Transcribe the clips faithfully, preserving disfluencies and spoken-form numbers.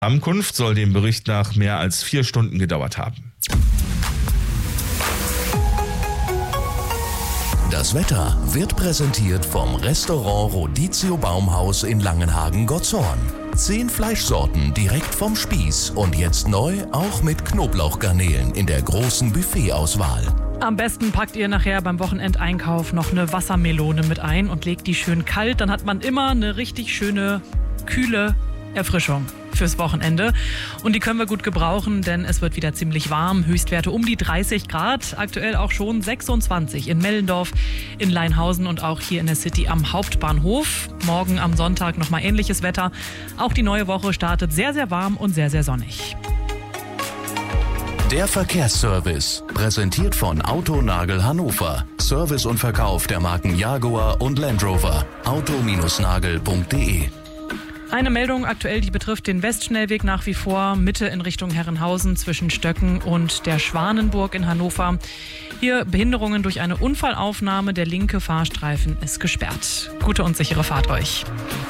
Zusammenkunft soll dem Bericht nach mehr als vier Stunden gedauert haben. Das Wetter wird präsentiert vom Restaurant Rodizio Baumhaus in Langenhagen-Gottshorn. Zehn Fleischsorten direkt vom Spieß und jetzt neu auch mit Knoblauchgarnelen in der großen Buffetauswahl. Am besten packt ihr nachher beim Wochenendeinkauf noch eine Wassermelone mit ein und legt die schön kalt. Dann hat man immer eine richtig schöne, kühle Erfrischung fürs Wochenende. Und die können wir gut gebrauchen, denn es wird wieder ziemlich warm. Höchstwerte um die dreißig Grad, aktuell auch schon sechsundzwanzig in Mellendorf, in Leinhausen und auch hier in der City am Hauptbahnhof. Morgen am Sonntag nochmal ähnliches Wetter. Auch die neue Woche startet sehr, sehr warm und sehr, sehr sonnig. Der Verkehrsservice, präsentiert von Autonagel Hannover. Service und Verkauf der Marken Jaguar und Land Rover. auto Bindestrich nagel punkt de. Eine Meldung aktuell, die betrifft den Westschnellweg nach wie vor, Mitte in Richtung Herrenhausen zwischen Stöcken und der Schwanenburg in Hannover. Hier Behinderungen durch eine Unfallaufnahme, der linke Fahrstreifen ist gesperrt. Gute und sichere Fahrt euch.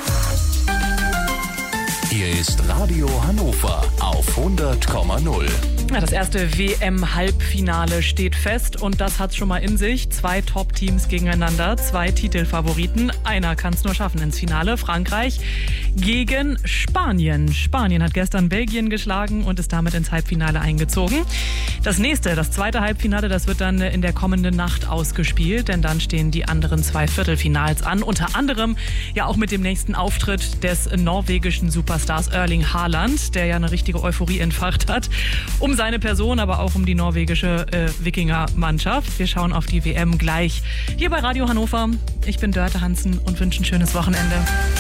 Hier ist Radio Hannover auf hundert Komma null. Ja, das erste W M-Halbfinale steht fest und das hat's schon mal in sich. Zwei Top-Teams gegeneinander, zwei Titelfavoriten. Einer kann es nur schaffen ins Finale. Frankreich gegen Spanien. Spanien hat gestern Belgien geschlagen und ist damit ins Halbfinale eingezogen. Das nächste, das zweite Halbfinale, das wird dann in der kommenden Nacht ausgespielt, denn dann stehen die anderen zwei Viertelfinals an. Unter anderem ja auch mit dem nächsten Auftritt des norwegischen Superstars Erling Haaland, der ja eine richtige Euphorie entfacht hat. Um seine Person, aber auch um die norwegische äh, Wikinger-Mannschaft. Wir schauen auf die W M gleich hier bei Radio Hannover. Ich bin Dörte Hansen und wünsche ein schönes Wochenende.